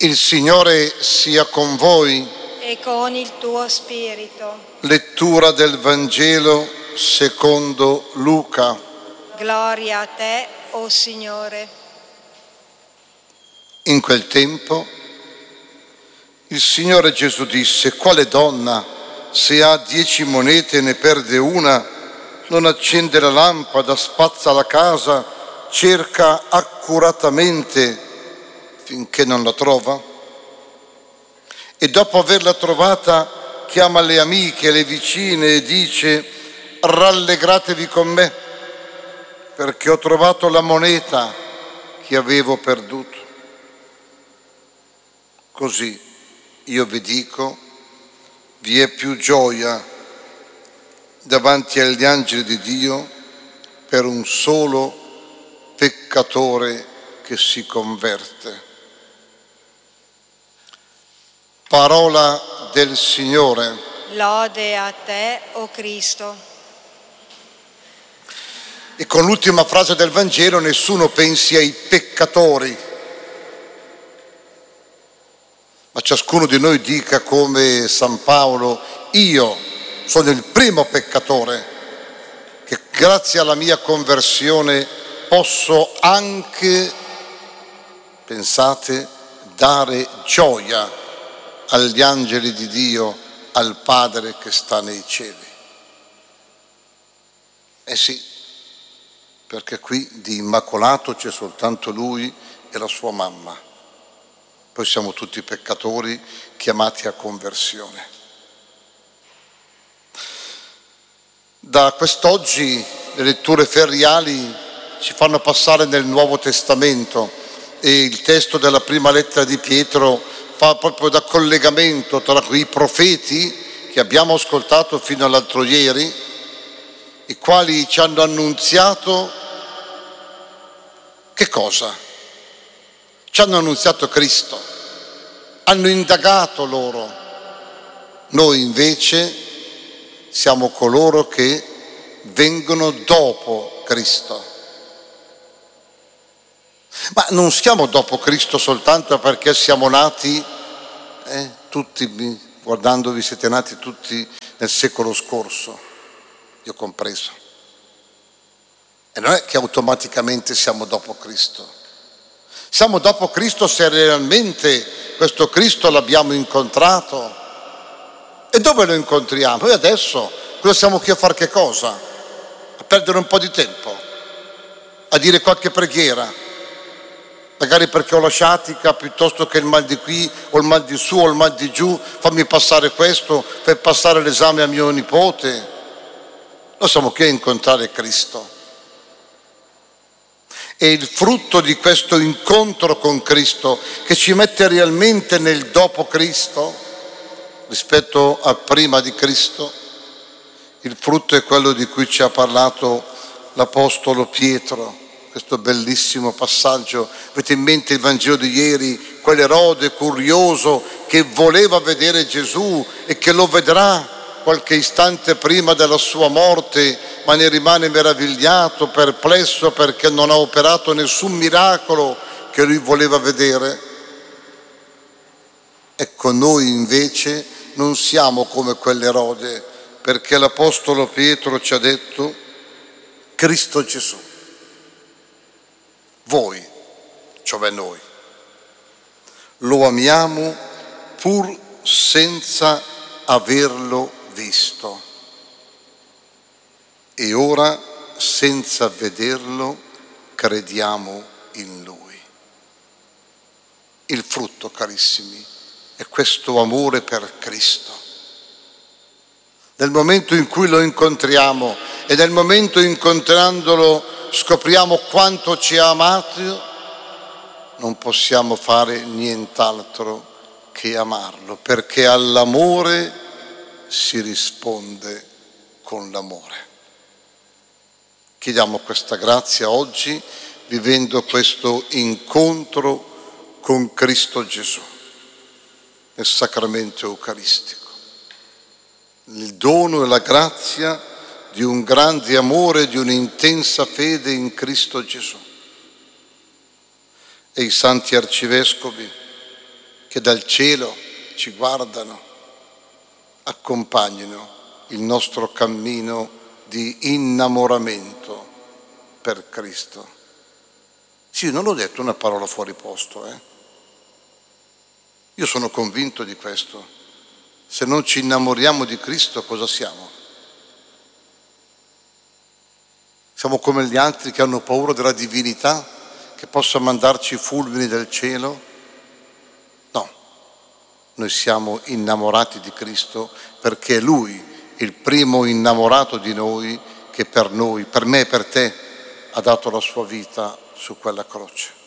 Il Signore sia con voi. E con il tuo spirito. Lettura del Vangelo secondo Luca. Gloria a te, o Signore. In quel tempo il Signore Gesù disse: quale donna, se ha 10 monete e ne perde una, non accende la lampada, spazza la casa, cerca accuratamente finché non la trova? E dopo averla trovata chiama le amiche e le vicine e dice: rallegratevi con me, perché ho trovato la moneta che avevo perduto. Così io vi dico, vi è più gioia davanti agli angeli di Dio per un solo peccatore che si converte. Parola del Signore. Lode a te, o Cristo. E con l'ultima frase del Vangelo nessuno pensi ai peccatori, ma ciascuno di noi dica come San Paolo: io sono il primo peccatore che grazie alla mia conversione posso anche, pensate, dare gioia agli angeli di Dio, al Padre che sta nei cieli. Eh sì, perché qui di immacolato c'è soltanto lui e la sua mamma. Poi siamo tutti peccatori chiamati a conversione. Da quest'oggi le letture feriali ci fanno passare nel Nuovo Testamento e il testo della prima lettera di Pietro fa proprio da collegamento tra i profeti che abbiamo ascoltato fino all'altro ieri, i quali ci hanno annunziato che cosa? Ci hanno annunziato Cristo, hanno indagato loro. Noi invece siamo coloro che vengono dopo Cristo. Ma non siamo dopo Cristo soltanto perché siamo nati, tutti, guardandovi, siete nati tutti nel secolo scorso, io compreso. E non è che automaticamente siamo dopo Cristo. Siamo dopo Cristo se realmente questo Cristo l'abbiamo incontrato. E dove lo incontriamo? Noi adesso cosa siamo qui a fare? Che cosa? A perdere un po' di tempo, a dire qualche preghiera, magari perché ho la sciatica piuttosto che il mal di qui o il mal di su o il mal di giù, fammi passare questo, fai passare l'esame a mio nipote. Noi siamo qui a incontrare Cristo. E il frutto di questo incontro con Cristo, che ci mette realmente nel dopo Cristo rispetto a prima di Cristo, il frutto è quello di cui ci ha parlato l'Apostolo Pietro. Questo bellissimo passaggio, avete in mente il Vangelo di ieri, quell'Erode curioso che voleva vedere Gesù e che lo vedrà qualche istante prima della sua morte, ma ne rimane meravigliato, perplesso perché non ha operato nessun miracolo che lui voleva vedere. Ecco, noi invece non siamo come quell'Erode, perché l'Apostolo Pietro ci ha detto: Cristo Gesù, voi, cioè noi, lo amiamo pur senza averlo visto e ora senza vederlo crediamo in Lui. Il frutto, carissimi, è questo amore per Cristo. Nel momento in cui lo incontriamo e nel momento incontrandolo scopriamo quanto ci ha amato, non possiamo fare nient'altro che amarlo, perché all'amore si risponde con l'amore. Chiediamo questa grazia oggi, vivendo questo incontro con Cristo Gesù nel sacramento eucaristico. Il dono e la grazia di un grande amore, di un'intensa fede in Cristo Gesù. E i santi arcivescovi che dal cielo ci guardano, accompagnino il nostro cammino di innamoramento per Cristo. Sì, non ho detto una parola fuori posto, Io sono convinto di questo. Se non ci innamoriamo di Cristo, cosa siamo? Siamo come gli altri che hanno paura della divinità, che possa mandarci fulmini del cielo? No, noi siamo innamorati di Cristo perché è Lui, il primo innamorato di noi, che per noi, per me e per te, ha dato la sua vita su quella croce.